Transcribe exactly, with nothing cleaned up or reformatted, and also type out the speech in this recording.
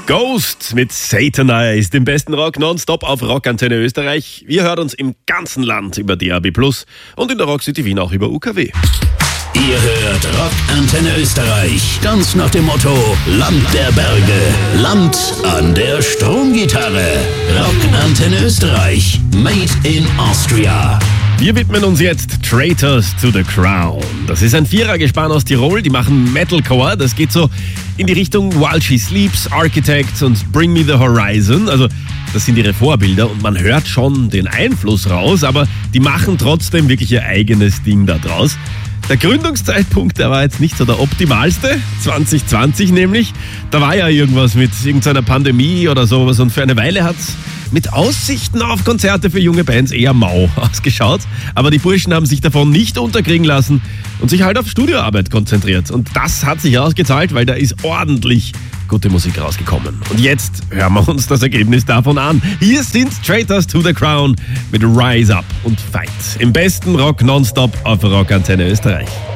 Ghost mit Satanize, dem besten Rock nonstop auf Rockantenne Österreich. Wir hören uns im ganzen Land über D A B plus und in der Rock City Wien auch über U K W. Ihr hört Rockantenne Österreich, ganz nach dem Motto Land der Berge, Land an der Stromgitarre. Rockantenne Österreich, made in Austria. Wir widmen uns jetzt Traitors to the Crown. Das ist ein Vierergespann aus Tirol, die machen Metalcore. Das geht so in die Richtung While She Sleeps, Architect und Bring Me the Horizon. Also das sind ihre Vorbilder und man hört schon den Einfluss raus, aber die machen trotzdem wirklich ihr eigenes Ding da draus. Der Gründungszeitpunkt, der war jetzt nicht so der optimalste, zwanzig zwanzig nämlich. Da war ja irgendwas mit irgendeiner Pandemie oder sowas und für eine Weile hat's mit Aussichten auf Konzerte für junge Bands eher mau ausgeschaut. Aber die Burschen haben sich davon nicht unterkriegen lassen und sich halt auf Studioarbeit konzentriert. Und das hat sich ausgezahlt, weil da ist ordentlich gute Musik rausgekommen. Und jetzt hören wir uns das Ergebnis davon an. Hier sind Traitors to the Crown mit Rise Up und Fight. Im besten Rock nonstop auf Rockantenne Österreich.